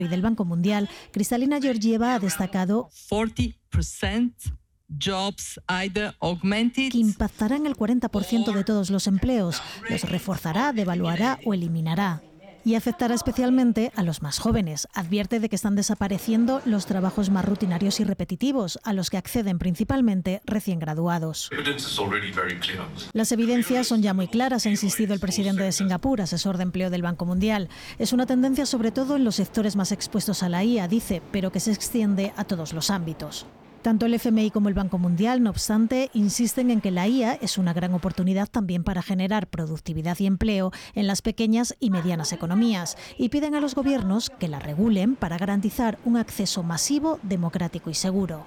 y del Banco Mundial, Kristalina Georgieva ha destacado 40% que impactará en el 40% de todos los empleos, los reforzará, devaluará o eliminará. Y afectará especialmente a los más jóvenes. Advierte de que están desapareciendo los trabajos más rutinarios y repetitivos, a los que acceden principalmente recién graduados. Las evidencias son ya muy claras, ha insistido el presidente de Singapur, asesor de empleo del Banco Mundial. Es una tendencia sobre todo en los sectores más expuestos a la IA, dice, pero que se extiende a todos los ámbitos. Tanto el FMI como el Banco Mundial, no obstante, insisten en que la IA es una gran oportunidad también para generar productividad y empleo en las pequeñas y medianas economías y piden a los gobiernos que la regulen para garantizar un acceso masivo, democrático y seguro.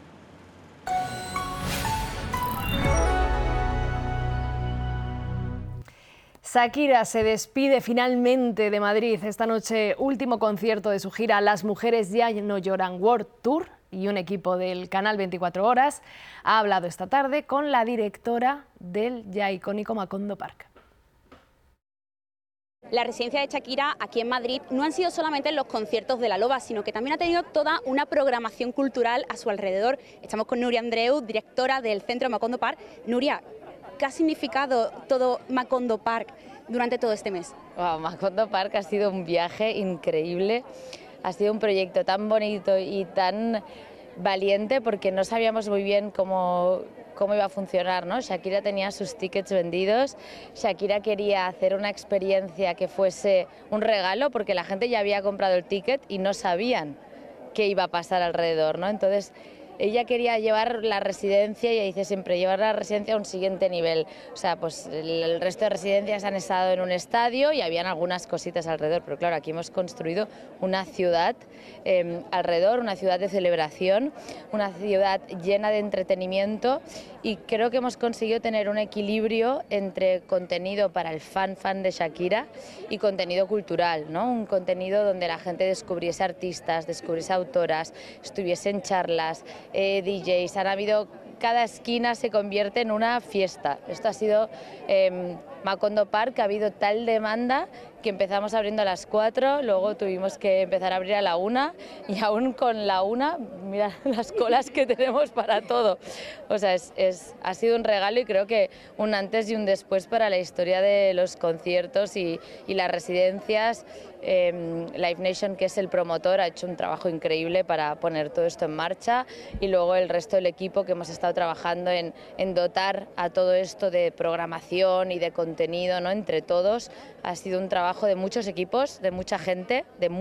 Shakira se despide finalmente de Madrid. Esta noche, último concierto de su gira Las Mujeres Ya No Lloran World Tour, y un equipo del canal 24 Horas ha hablado esta tarde con la directora del ya icónico Macondo Park. La residencia de Shakira aquí en Madrid no han sido solamente los conciertos de La Loba, sino que también ha tenido toda una programación cultural a su alrededor. Estamos con Nuria Andreu, directora del centro Macondo Park. Nuria, ¿qué ha significado todo Macondo Park durante todo este mes? Wow, Macondo Park ha sido un viaje increíble. Ha sido un proyecto tan bonito y tan valiente porque no sabíamos muy bien cómo iba a funcionar, ¿no? Shakira tenía sus tickets vendidos, Shakira quería hacer una experiencia que fuese un regalo porque la gente ya había comprado el ticket y no sabían qué iba a pasar alrededor, ¿no? Entonces ella quería llevar la residencia, y ella dice siempre, llevar la residencia a un siguiente nivel. O sea, pues el resto de residencias han estado en un estadio y habían algunas cositas alrededor, pero claro, aquí hemos construido una ciudad alrededor, una ciudad de celebración, una ciudad llena de entretenimiento, y creo que hemos conseguido tener un equilibrio entre contenido para el fan de Shakira y contenido cultural, ¿no? Un contenido donde la gente descubriese artistas, descubriese autoras, estuviese en charlas, DJs, han habido, cada esquina se convierte en una fiesta. Esto ha sido Macondo Park, ha habido tal demanda que empezamos abriendo a las 4, luego tuvimos que empezar a abrir a la 1, y aún con la 1, mira las colas que tenemos para todo. O sea, ha sido un regalo, y creo que un antes y un después para la historia de los conciertos y las residencias. Live Nation, que es el promotor, ha hecho un trabajo increíble para poner todo esto en marcha, y luego el resto del equipo que hemos estado trabajando en dotar a todo esto de programación y de contenido, ¿no? Entre todos ha sido un trabajo de muchos equipos, de mucha gente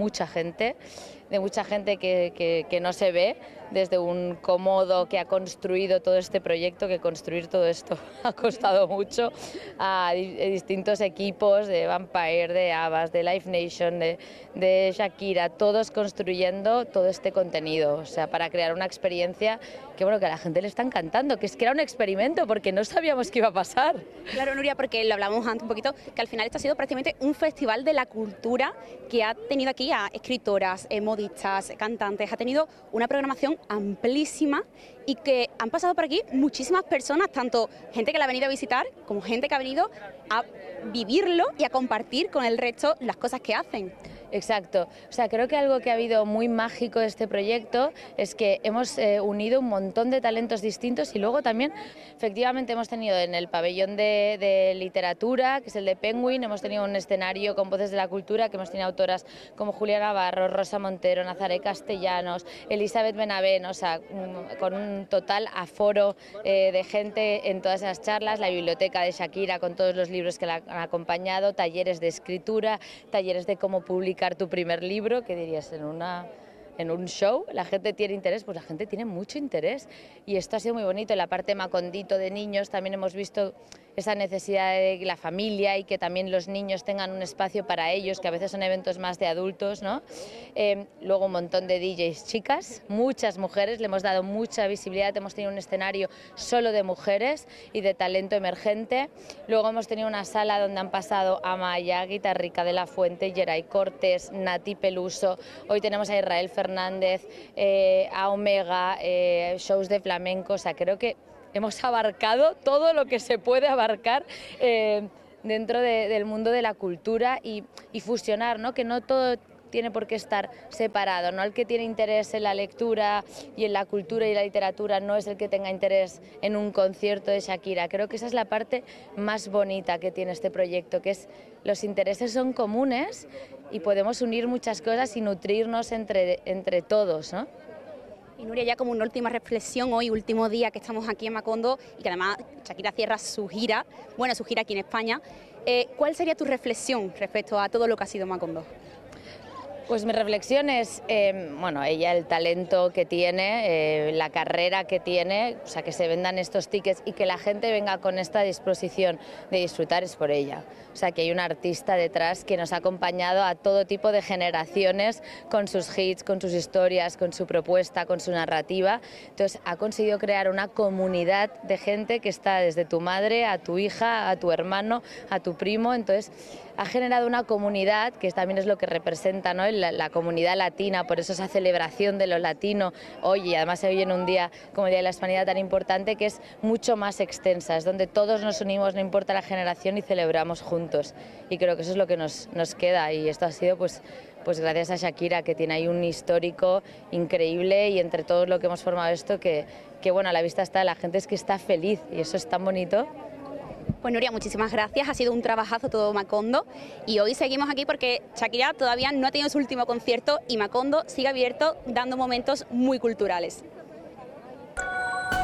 que no se ve, desde un Comodo que ha construido todo este proyecto, que construir todo esto ha costado mucho, a distintos equipos de Vampire, de Abbas, de Live Nation, de Shakira, todos construyendo todo este contenido, o sea, para crear una experiencia que, bueno, que a la gente le está encantando, que es que era un experimento porque no sabíamos qué iba a pasar. Claro, Nuria, porque lo hablábamos antes un poquito, que al final esto ha sido prácticamente un festival de la cultura que ha tenido aquí a escritoras, modistas, cantantes, ha tenido una programación amplísima, y que han pasado por aquí muchísimas personas, tanto gente que la ha venido a visitar como gente que ha venido a vivirlo y a compartir con el resto las cosas que hacen. Exacto, o sea, creo que algo que ha habido muy mágico de este proyecto es que hemos unido un montón de talentos distintos, y luego también efectivamente hemos tenido en el pabellón de literatura, que es el de Penguin, hemos tenido un escenario con voces de la cultura, que hemos tenido autoras como Julia Navarro, Rosa Montero, Nazaré Castellanos, Elizabeth Benavent, o sea, con un total aforo de gente en todas esas charlas, la biblioteca de Shakira con todos los libros que la han acompañado, talleres de escritura, talleres de cómo publicar tu primer libro, que dirías en un show, la gente tiene interés, pues la gente tiene mucho interés, y esto ha sido muy bonito. En la parte Macondito de niños también hemos visto esa necesidad de la familia, y que también los niños tengan un espacio para ellos, que a veces son eventos más de adultos, ¿no? Luego un montón de DJs chicas, muchas mujeres, le hemos dado mucha visibilidad, hemos tenido un escenario solo de mujeres y de talento emergente. Luego hemos tenido una sala donde han pasado Amaya, Guitarrica de la Fuente, Geray Cortés, Nati Peluso, hoy tenemos a Israel Fernández, a Omega, shows de flamenco. O sea, creo que hemos abarcado todo lo que se puede abarcar dentro del mundo de la cultura, y fusionar, ¿no? Que no todo tiene por qué estar separado, ¿no? El que tiene interés en la lectura y en la cultura y la literatura no es el que tenga interés en un concierto de Shakira. Creo que esa es la parte más bonita que tiene este proyecto, que es los intereses son comunes y podemos unir muchas cosas y nutrirnos entre todos, ¿no? Y Nuria, ya como una última reflexión, hoy último día que estamos aquí en Macondo y que además Shakira cierra su gira, su gira aquí en España, ¿cuál sería tu reflexión respecto a todo lo que ha sido Macondo? Pues mi reflexión es, ella el talento que tiene, la carrera que tiene, o sea, que se vendan estos tickets y que la gente venga con esta disposición de disfrutar es por ella. O sea, que hay un artista detrás que nos ha acompañado a todo tipo de generaciones con sus hits, con sus historias, con su propuesta, con su narrativa. Entonces, ha conseguido crear una comunidad de gente que está desde tu madre a tu hija, a tu hermano, a tu primo. Entonces, ha generado una comunidad que también es lo que representa, ¿no? La comunidad latina, por eso esa celebración de lo latino hoy, y además hoy en un día como el Día de la Hispanidad tan importante, que es mucho más extensa, es donde todos nos unimos, no importa la generación, y celebramos juntos. Y creo que eso es lo que nos queda, y esto ha sido pues gracias a Shakira, que tiene ahí un histórico increíble, y entre todos lo que hemos formado esto, que bueno, a la vista está, la gente es que está feliz y eso es tan bonito. Pues Nuria, muchísimas gracias, ha sido un trabajazo todo Macondo y hoy seguimos aquí porque Shakira todavía no ha tenido su último concierto y Macondo sigue abierto dando momentos muy culturales.